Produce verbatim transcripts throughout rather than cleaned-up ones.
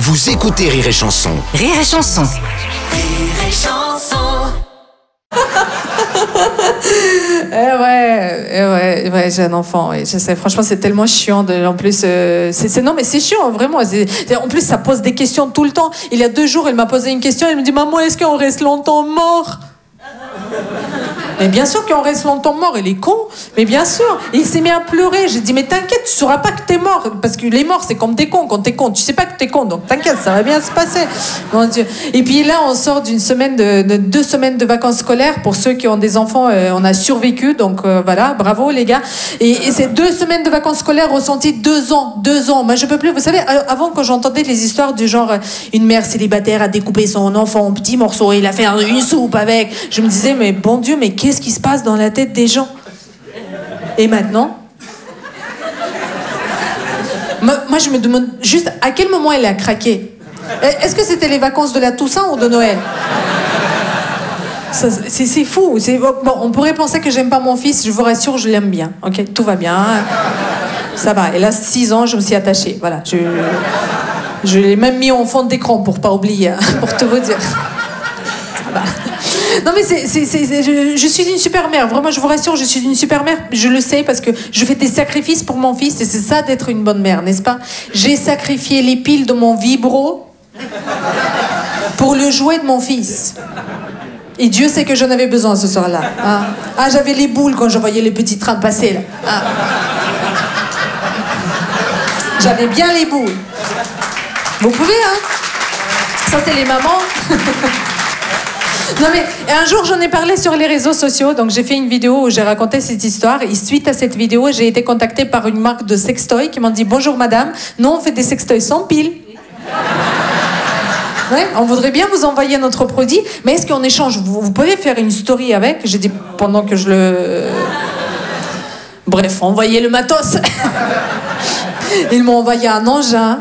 Vous écoutez Rire et Chanson. Rire et Chanson. Rire et Chanson. Eh ouais, eh ouais, ouais, j'ai un enfant, ouais, je sais, franchement c'est tellement chiant, de, en plus, euh, c'est, c'est, non mais c'est chiant, vraiment, c'est, c'est, en plus ça pose des questions tout le temps. Il y a deux jours, elle m'a posé une question, elle me dit « Maman, est-ce qu'on reste longtemps mort ?» Mais bien sûr qu'on reste longtemps mort, il est con, mais bien sûr. Et il s'est mis à pleurer, j'ai dit « Mais t'inquiète, tu sauras pas que t'es mort, parce que les morts c'est comme t'es con, quand t'es con, tu sais pas que t'es con, donc t'inquiète, ça va bien se passer. » Mon Dieu. Et puis là, on sort d'une semaine, de, de deux semaines de vacances scolaires, pour ceux qui ont des enfants, euh, on a survécu, donc euh, voilà, bravo les gars. Et, et ces deux semaines de vacances scolaires ressenties deux ans, deux ans, moi je peux plus, vous savez, avant quand j'entendais les histoires du genre, euh, une mère célibataire a découpé son enfant en petits morceaux et il a fait une soupe avec, je me disais, mais bon Dieu, mais qu'est-ce qui se passe dans la tête des gens? Et maintenant, moi je me demande juste à quel moment elle a craqué. Est-ce que c'était les vacances de la Toussaint ou de Noël? Ça, c'est, c'est fou. C'est, bon, on pourrait penser que j'aime pas mon fils, je vous rassure, je l'aime bien. Ok, tout va bien. Ça va. Elle a six ans, je me suis attachée. Voilà, je, je l'ai même mis en fond d'écran pour pas oublier, hein, pour tout vous dire. Ça va. Non mais c'est, c'est, c'est, c'est, je, je suis une super mère, vraiment je vous rassure, je suis une super mère, je le sais parce que je fais des sacrifices pour mon fils et c'est ça d'être une bonne mère, n'est-ce pas? J'ai sacrifié les piles de mon vibro pour le jouet de mon fils. Et Dieu sait que j'en avais besoin ce soir-là. Hein. Ah, j'avais les boules quand je voyais les petits trains passer là. Ah. J'avais bien les boules. Vous pouvez, hein? Ça c'est les mamans. Non mais un jour j'en ai parlé sur les réseaux sociaux, donc j'ai fait une vidéo où j'ai raconté cette histoire et suite à cette vidéo j'ai été contactée par une marque de sextoy qui m'ont dit « Bonjour madame, nous on fait des sextoys sans pile. » Ouais, on voudrait bien vous envoyer notre produit, mais est-ce qu'en échange vous, vous pouvez faire une story avec? J'ai dit pendant que je le... Bref, envoyez le matos. Ils m'ont envoyé un engin.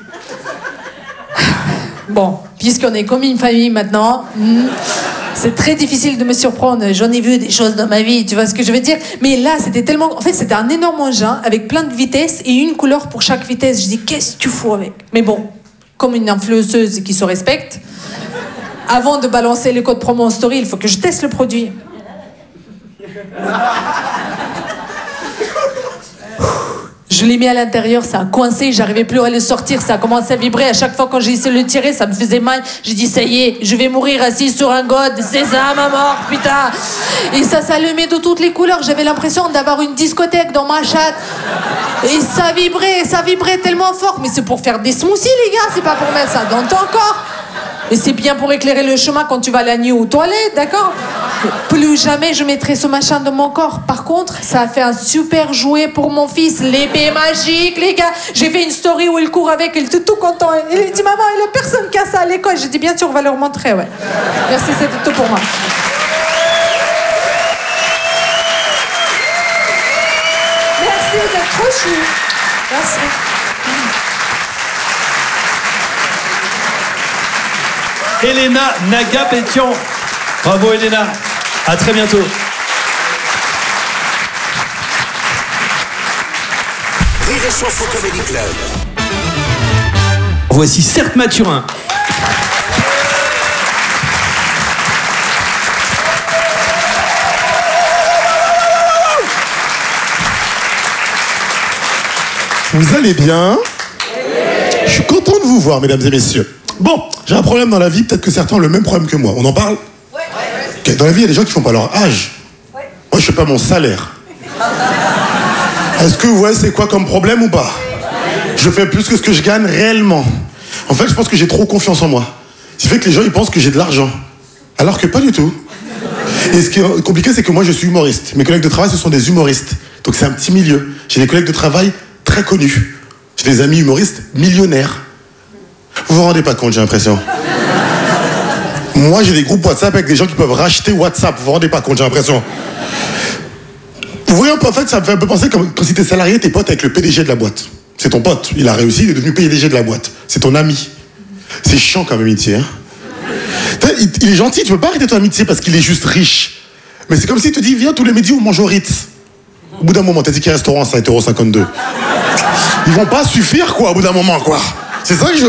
Bon, puisqu'on est comme une famille maintenant, c'est très difficile de me surprendre. J'en ai vu des choses dans ma vie, tu vois ce que je veux dire? Mais là, c'était tellement... En fait, c'était un énorme engin avec plein de vitesses et une couleur pour chaque vitesse. Je dis, qu'est-ce que tu fous avec? Mais bon, comme une influenceuse qui se respecte, avant de balancer les codes promo en story, il faut que je teste le produit. Je l'ai mis à l'intérieur, ça a coincé, j'arrivais plus à le sortir, ça a commencé à vibrer. À chaque fois quand j'ai essayé de le tirer, ça me faisait mal. J'ai dit, ça y est, je vais mourir assis sur un god, c'est ça ma mort, putain. Et ça s'allumait de toutes les couleurs, j'avais l'impression d'avoir une discothèque dans ma chatte. Et ça vibrait, ça vibrait tellement fort. Mais c'est pour faire des smoothies les gars, c'est pas pour mettre ça dans ton corps. Et c'est bien pour éclairer le chemin quand tu vas la nuit aux toilettes, d'accord? Plus jamais je mettrai ce machin dans mon corps. Par contre, ça a fait un super jouet pour mon fils. L'épée magique, les gars. J'ai fait une story où il court avec, il était tout content. Il dit, maman, il n'y a personne qui a ça à l'école. J'ai dit, bien sûr, on va leur montrer, ouais. Merci, c'était tout pour moi. Merci d'être trop chou. Merci. Elena Naga-Pétion. Bravo Elena. À très bientôt. Rire et Chanson Comedy Club. Voici Certes Mathurin. Vous allez bien? Je suis content de vous voir, mesdames et messieurs. Bon, j'ai un problème dans la vie, peut-être que certains ont le même problème que moi. On en parle? Ouais. Okay, dans la vie, il y a des gens qui font pas leur âge. Ouais. Moi, je fais pas mon salaire. Est-ce que vous voyez c'est quoi comme problème ou pas? Je fais plus que ce que je gagne réellement. En fait, je pense que j'ai trop confiance en moi. Ce qui fait que les gens, ils pensent que j'ai de l'argent. Alors que pas du tout. Et ce qui est compliqué, c'est que moi, je suis humoriste. Mes collègues de travail, ce sont des humoristes. Donc c'est un petit milieu. J'ai des collègues de travail très connus. J'ai des amis humoristes millionnaires. Vous vous rendez pas compte, j'ai l'impression. Moi, j'ai des groupes WhatsApp avec des gens qui peuvent racheter WhatsApp. Vous vous rendez pas compte, j'ai l'impression. Vous voyez, en fait, ça me fait un peu penser comme quand si t'es salarié, t'es pote avec le P D G de la boîte. C'est ton pote. Il a réussi, il est devenu P D G de la boîte. C'est ton ami. C'est chiant comme amitié, hein. Il, il est gentil, tu peux pas arrêter ton amitié parce qu'il est juste riche. Mais c'est comme s'il te dit, viens tous les midis, on mange au Ritz. Au bout d'un moment, t'as dit qu'il y a un restaurant à sept euros cinquante-deux. Ils vont pas suffire, quoi, au bout d'un moment, quoi. C'est ça que je